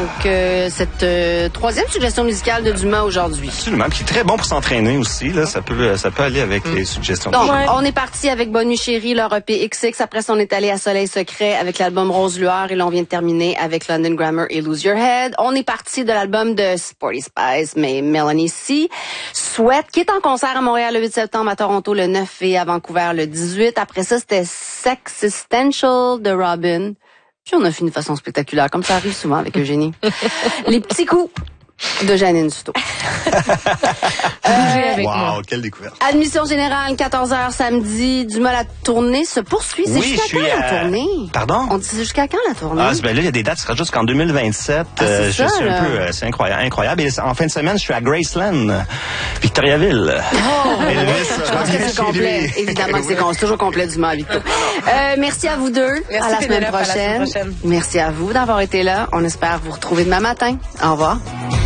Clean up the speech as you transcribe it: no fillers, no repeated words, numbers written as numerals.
cette troisième suggestion musicale de Dumas aujourd'hui. Absolument, puis très bon pour s'entraîner aussi. Là, ça peut aller avec les suggestions. Donc, on est parti avec Bonne Nuit Chérie, leur EP XX. Après ça, on est allé à Soleil Secret avec l'album Rose Lueur. Et là, on vient de terminer avec London Grammar et Lose Your Head. On est parti de l'album de Sporty Spice, mais Melanie C. Sweat, qui est en concert à Montréal le 8 septembre, à Toronto le 9 et à Vancouver le 18. Après ça, c'était Sexistential de Robin. Puis on a fini de façon spectaculaire, comme ça arrive souvent avec Eugénie. Les petits coups de Janine Suto. Wow, quelle découverte. Admission générale, 14h samedi. Dumas, la tournée se poursuit. C'est jusqu'à quand la tournée? Pardon? On dit jusqu'à quand la tournée? Ben là, il y a des dates, ce sera jusqu'en 2027. C'est ça, là. C'est incroyable. Et en fin de semaine, je suis à Graceland, Victoriaville. Je pense que c'est complet. Évidemment que c'est toujours complet, Dumas, Victor. Merci à vous deux. Merci, à la semaine prochaine. Merci à vous d'avoir été là. On espère vous retrouver demain matin. Au revoir.